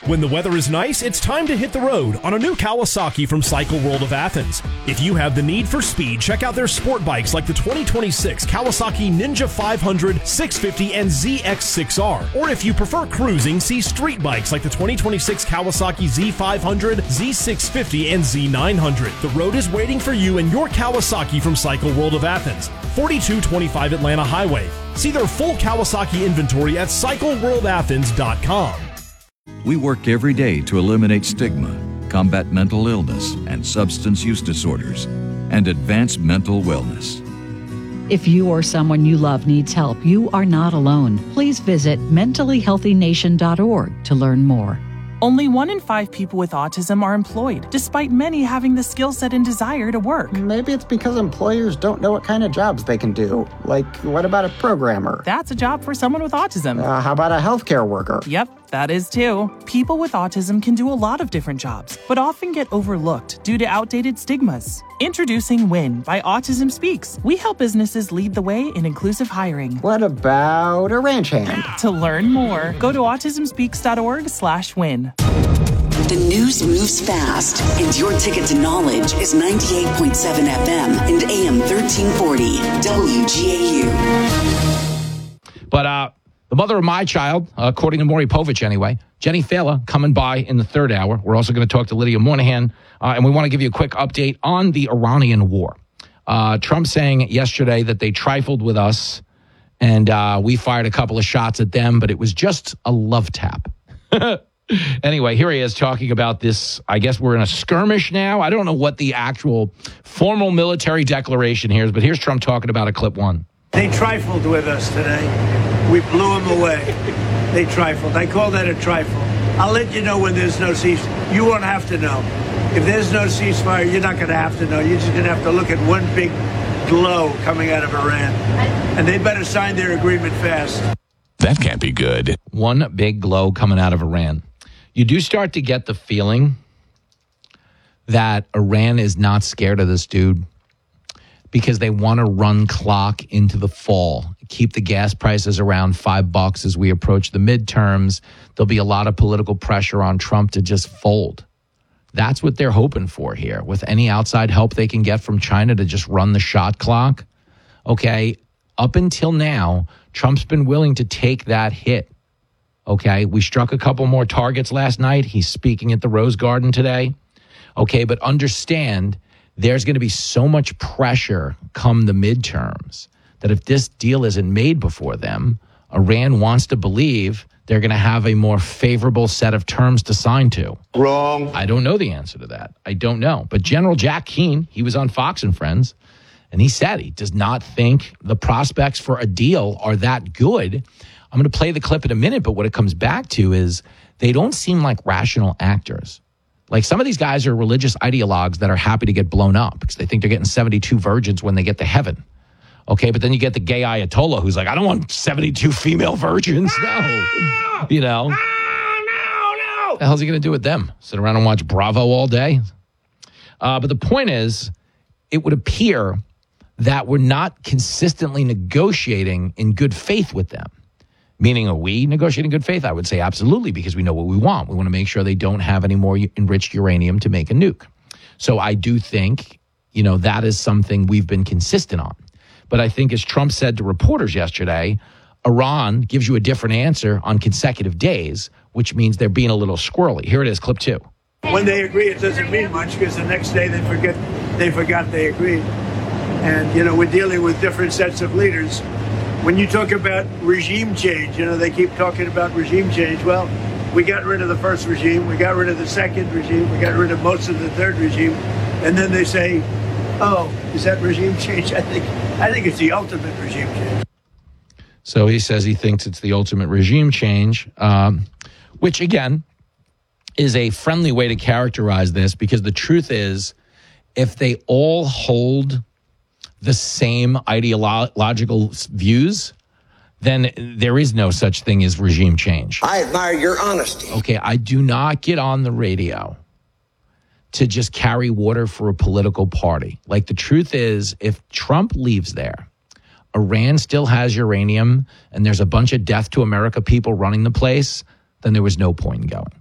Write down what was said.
When the weather is nice, it's time to hit the road on a new Kawasaki from Cycle World of Athens. If you have the need for speed, check out their sport bikes like the 2026 Kawasaki Ninja 500, 650, and ZX6R. Or if you prefer cruising, see street bikes like the 2026 Kawasaki Z500, Z650, and Z900. The road is waiting for you and your Kawasaki from Cycle World of Athens, 4225 Atlanta Highway. See their full Kawasaki inventory at CycleWorldAthens.com. We work every day to eliminate stigma, combat mental illness and substance use disorders, and advance mental wellness. If you or someone you love needs help, you are not alone. Please visit mentallyhealthynation.org to learn more. Only 1 in 5 people with autism are employed, despite many having the skill set and desire to work. Maybe it's because employers don't know what kind of jobs they can do. Like, what about a programmer? That's a job for someone with autism. How about a healthcare worker? Yep, that is too. People with autism can do a lot of different jobs, but often get overlooked due to outdated stigmas. Introducing WIN by Autism Speaks. We help businesses lead the way in inclusive hiring. What about a ranch hand? To learn more, go to autismspeaks.org/win. The news moves fast, and your ticket to knowledge is 98.7 FM and AM 1340 WGAU. But the mother of my child, according to Maury Povich anyway, Jenny Fela, coming by in the third hour. We're also going to talk to Lydia Moynihan, and we want to give you a quick update on the Iranian war. Trump saying yesterday that they trifled with us, and we fired a couple of shots at them, but it was just a love tap. Anyway, here he is talking about this. I guess we're in a skirmish now. I don't know what the actual formal military declaration here is, but here's Trump talking about it, clip 1. They trifled with us today. We blew them away. They trifled. I call that a trifle. I'll let you know when there's no ceasefire. You won't have to know. If there's no ceasefire, you're not going to have to know. You're just going to have to look at one big glow coming out of Iran. And they better sign their agreement fast. That can't be good. One big glow coming out of Iran. You do start to get the feeling that Iran is not scared of this dude because they want to run clock into the fall, keep the gas prices around $5 as we approach the midterms. There'll be a lot of political pressure on Trump to just fold. That's what they're hoping for here. With any outside help they can get from China to just run the shot clock. Okay, up until now, Trump's been willing to take that hit. Okay, we struck a couple more targets last night. He's speaking at the Rose Garden today. Okay, but understand there's going to be so much pressure come the midterms that if this deal isn't made before them, Iran wants to believe they're going to have a more favorable set of terms to sign to. Wrong. I don't know the answer to that. I don't know. But General Jack Keane, he was on Fox and Friends, and he said he does not think the prospects for a deal are that good. I'm going to play the clip in a minute, but what it comes back to is they don't seem like rational actors. Like some of these guys are religious ideologues that are happy to get blown up because they think they're getting 72 virgins when they get to heaven. Okay, but then you get the gay Ayatollah who's like, I don't want 72 female virgins. No. You know? No. What the hell's he going to do with them? Sit around and watch Bravo all day? But the point is, it would appear that we're not consistently negotiating in good faith with them. Meaning, are we negotiating good faith? I would say absolutely, because we know what we want. We want to make sure they don't have any more enriched uranium to make a nuke. So I do think, that is something we've been consistent on. But I think, as Trump said to reporters yesterday, Iran gives you a different answer on consecutive days, which means they're being a little squirrely. Here it is, clip 2. When they agree, it doesn't mean much because the next day they forgot they agreed. And, we're dealing with different sets of leaders. When you talk about regime change, they keep talking about regime change. Well, we got rid of the first regime. We got rid of the second regime. We got rid of most of the third regime. And then they say, oh, is that regime change? I think it's the ultimate regime change. So he says he thinks it's the ultimate regime change, which, again, is a friendly way to characterize this, because the truth is, if they all hold the same ideological views, then there is no such thing as regime change. I admire your honesty. Okay, I do not get on the radio to just carry water for a political party. Like, the truth is, if Trump leaves there, Iran still has uranium, and there's a bunch of death to America people running the place, then there was no point in going.